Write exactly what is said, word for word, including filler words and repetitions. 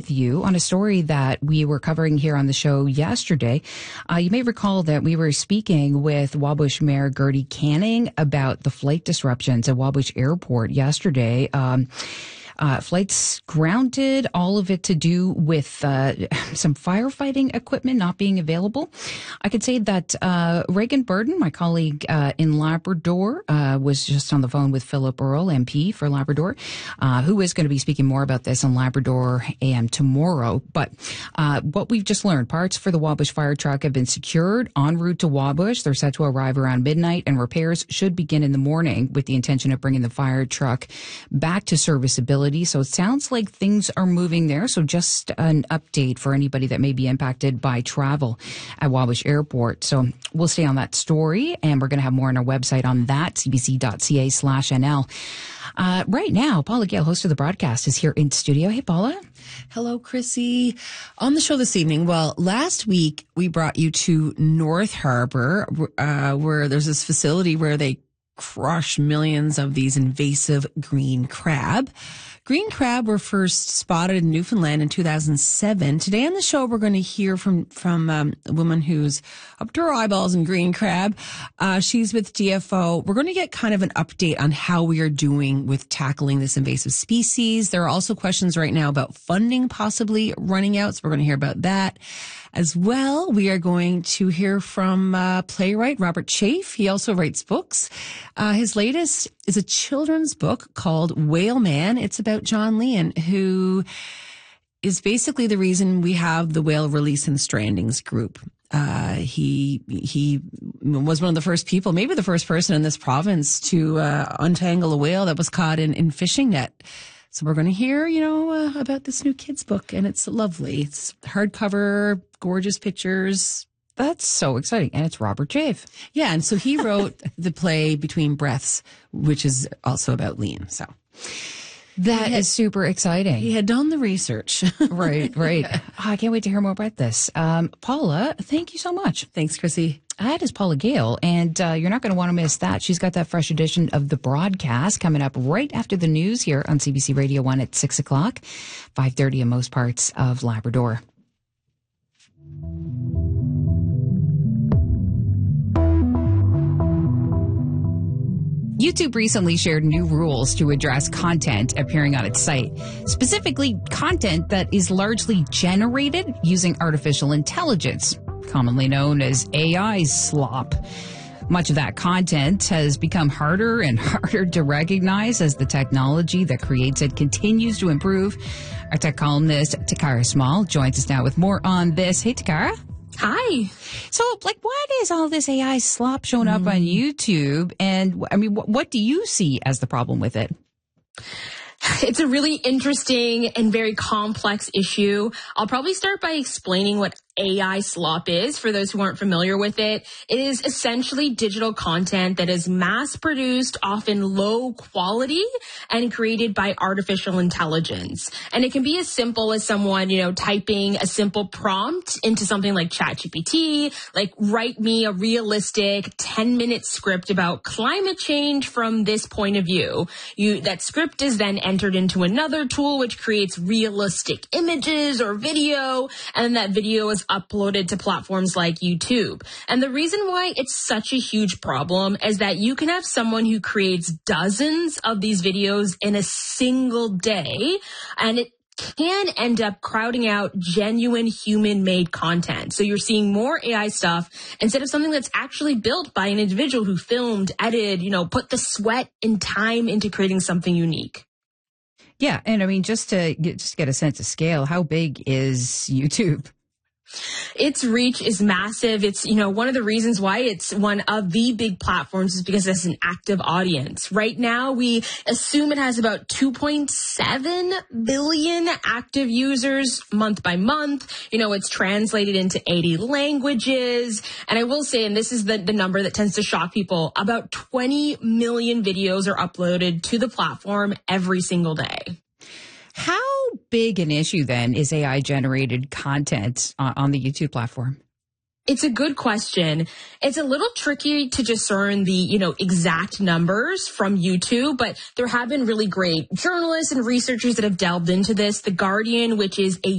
with you on a story that we were covering here on the show yesterday. Uh, you may recall that we were speaking with Wabush Mayor Gertie Canning about the flight disruptions at Wabush Airport yesterday. Um, Uh, flights grounded, all of it to do with uh, some firefighting equipment not being available. I could say that uh, Reagan Burden, my colleague uh, in Labrador, uh, was just on the phone with Philip Earle, M P for Labrador, uh, who is going to be speaking more about this on Labrador A M tomorrow. But uh, what we've just learned, parts for the Wabush fire truck have been secured en route to Wabush. They're set to arrive around midnight, and repairs should begin in the morning with the intention of bringing the fire truck back to serviceability. So it sounds like things are moving there. So just an update for anybody that may be impacted by travel at Wabush Airport. So we'll stay on that story, and we're going to have more on our website on that, cbc.ca slash NL. Uh, right now, Paula Gale, host of the broadcast, is here in studio. Hey, Paula. Hello, Chrissy. On the show this evening, well, last week we brought you to North Harbor, uh, where there's this facility where they crush millions of these invasive green crab. Green crab were first spotted in Newfoundland in two thousand seven. Today on the show, we're going to hear from from um, a woman who's up to her eyeballs in green crab. Uh, she's with D F O. We're going to get kind of an update on how we are doing with tackling this invasive species. There are also questions right now about funding possibly running out, so we're going to hear about that. As well, we are going to hear from uh, playwright Robert Chafe. He also writes books. Uh, his latest is a children's book called Whale Man. It's about John Leon, who is basically the reason we have the Whale Release and Strandings group. Uh, he he was one of the first people, maybe the first person in this province to uh, untangle a whale that was caught in, in fishing net. So we're going to hear, you know, uh, about this new kids book, and it's lovely. It's hardcover, gorgeous pictures. That's so exciting. And it's Robert Chafe. Yeah, and so he wrote the play Between Breaths, which is also about Leon. So that had, is super exciting. He had done the research. Right, right. Oh, I can't wait to hear more about this. Um, Paula, thank you so much. Thanks, Chrissy. That is Paula Gale, and uh, you're not going to want to miss that. She's got that fresh edition of the broadcast coming up right after the news here on C B C Radio one at six o'clock, five thirty in most parts of Labrador. YouTube recently shared new rules to address content appearing on its site, specifically content that is largely generated using artificial intelligence, commonly known as A I slop. Much of that content has become harder and harder to recognize as the technology that creates it continues to improve. Our tech columnist, Takara Small, joins us now with more on this. Hey, Takara. Hi. So, like, what is all this A I slop showing up mm. on YouTube? And, I mean, what, what do you see as the problem with it? It's a really interesting and very complex issue. I'll probably start by explaining what A I slop is for those who aren't familiar with it. It is essentially digital content that is mass-produced, often low quality, and created by artificial intelligence. And it can be as simple as someone, you know, typing a simple prompt into something like ChatGPT, like write me a realistic ten-minute script about climate change from this point of view. You, that script is then entered into another tool which creates realistic images or video, and that video is uploaded to platforms like YouTube. And the reason why it's such a huge problem is that you can have someone who creates dozens of these videos in a single day, and it can end up crowding out genuine human-made content. So you're seeing more A I stuff instead of something that's actually built by an individual who filmed, edited, you know, put the sweat and time into creating something unique. Yeah, and I mean, just to get, just get a sense of scale, how big is YouTube? Its reach is massive. It's, you know, one of the reasons why it's one of the big platforms is because it's an active audience. Right now, we assume it has about two point seven billion active users month by month. You know, it's translated into eighty languages. And I will say, and this is the, the number that tends to shock people, about twenty million videos are uploaded to the platform every single day. How big an issue, then, is A I-generated content on, on the YouTube platform? It's a good question. It's a little tricky to discern the, you know, exact numbers from YouTube, but there have been really great journalists and researchers that have delved into this. The Guardian, which is a